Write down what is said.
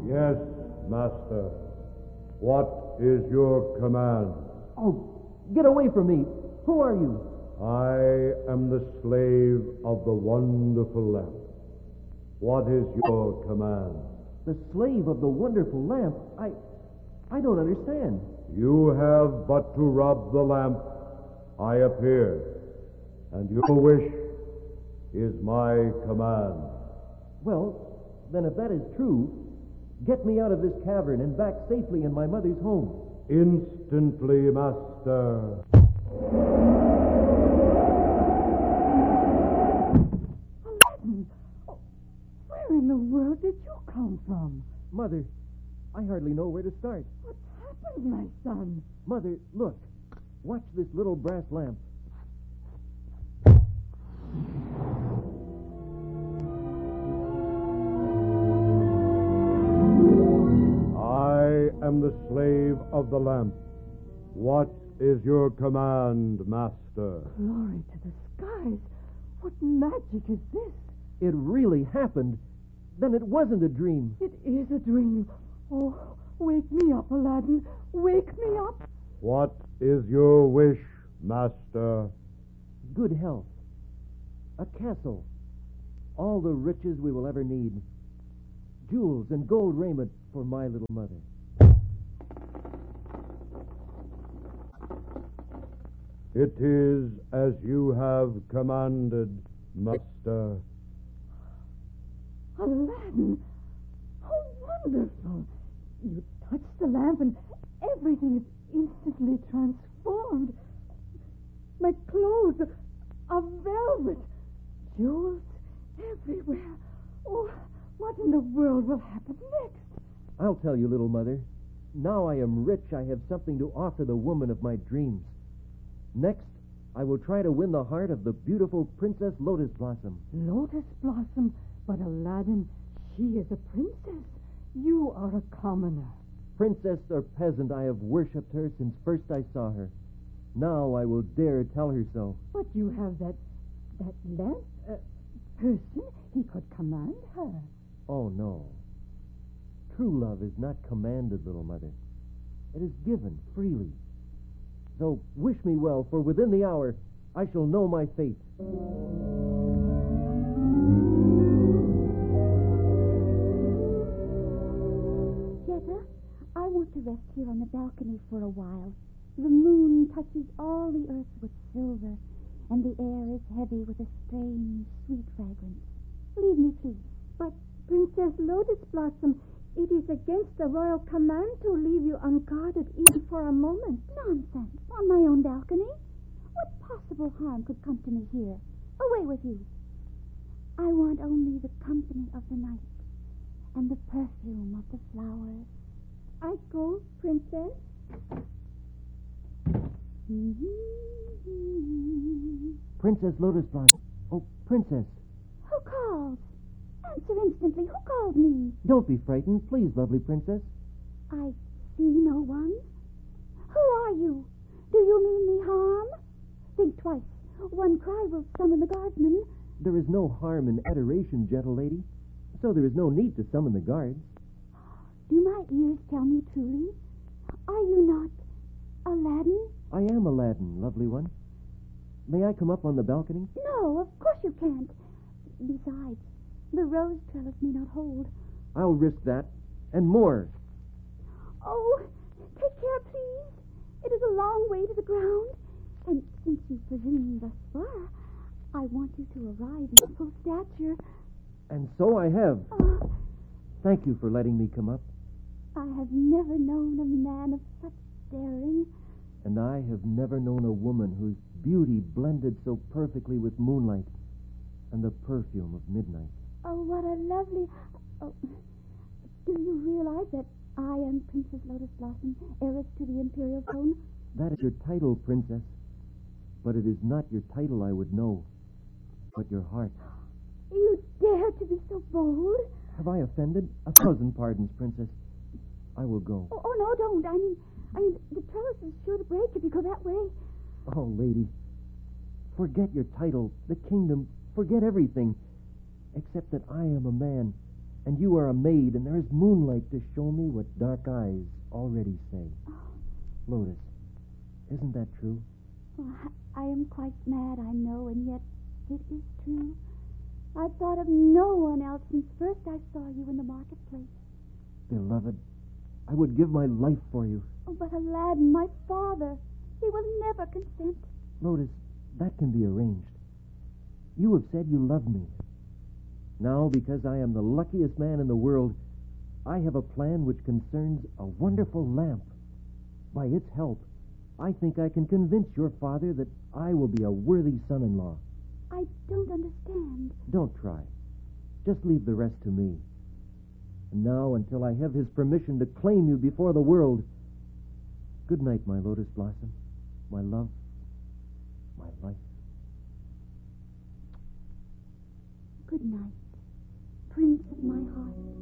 Yes, master. What is your command? Oh, get away from me. Who are you? I am the slave of the wonderful lamp. What is your command? The slave of the wonderful lamp? I don't understand. You have but to rub the lamp. I appear. And your wish is my command. Well, then if that is true, get me out of this cavern and back safely in my mother's home. Instantly, master. Aladdin! Oh, where in the world did you come from? Mother, I hardly know where to start. What's happened, my son? Mother, look. Watch this little brass lamp. I am the slave of the lamp. What is your command, master? Glory to the skies. What magic is this? It really happened. Then it wasn't a dream. It is a dream. Oh, wake me up, Aladdin. Wake me up. What is your wish, master? Good health. A castle. All the riches we will ever need. Jewels and gold raiment for my little mother. It is as you have commanded, master. Aladdin, how wonderful. You touched the lamp and everything is instantly transformed. My clothes are velvet. Jewels everywhere. Oh, what in the world will happen next? I'll tell you, little mother. Now I am rich, I have something to offer the woman of my dreams. Next, I will try to win the heart of the beautiful Princess Lotus Blossom. Lotus Blossom, but Aladdin, she is a princess. You are a commoner. Princess or peasant, I have worshipped her since first I saw her. Now I will dare tell her so. But you have that lamp person. He could command her. Oh, no. True love is not commanded, little mother. It is given freely. So wish me well, for within the hour I shall know my fate. Jetta, I want to rest here on the balcony for a while. The moon touches all the earth with silver, and the air is heavy with a strange, sweet fragrance. Leave me, please. But, Princess Lotus Blossom, it is against the royal command to leave you unguarded even for a moment. Nonsense. On my own balcony? What possible harm could come to me here? Away with you. I want only the company of the night and the perfume of the flowers. I go, Princess. Princess Lotus Blossom. Oh, Princess. Who calls? Answer instantly. Who called me? Don't be frightened, please, lovely princess. I see no one. Who are you? Do you mean me harm? Think twice. One cry will summon the guardsmen. There is no harm in adoration, gentle lady, so there is no need to summon the guards. Do my ears tell me truly? Are you not Aladdin? I am Aladdin, lovely one. May I come up on the balcony? No, of course you can't. Besides, the rose trellis may not hold. I'll risk that, and more. Oh, take care, please. It is a long way to the ground, and since you presume thus far, I want you to arrive in full stature. And so I have. Thank you for letting me come up. I have never known a man of such daring. And I have never known a woman whose beauty blended so perfectly with moonlight and the perfume of midnight. Oh, what a lovely... Oh, do you realize that I am Princess Lotus Blossom, heiress to the imperial throne? That is your title, princess. But it is not your title I would know, but your heart. You dare to be so bold? Have I offended? 1,000 pardons, princess. I will go. Oh, no, don't. I mean, the trellis is sure to break if you go that way. Oh, lady, forget your title, the kingdom, forget everything, except that I am a man, And you are a maid, and there is moonlight to show me what dark eyes already say. Lotus, isn't that true? Oh, I am quite mad, I know, and yet it is true. I've thought of no one else since first I saw you in the marketplace. Beloved, I would give my life for you. Oh, but Aladdin, my father, he will never consent. Lotus, that can be arranged. You have said you love me. Now, because I am the luckiest man in the world, I have a plan which concerns a wonderful lamp. By its help, I think I can convince your father that I will be a worthy son-in-law. I don't understand. Don't try. Just leave the rest to me. And now, until I have his permission to claim you before the world, good night, my lotus blossom, my love, my life. Good night, Prince of my heart.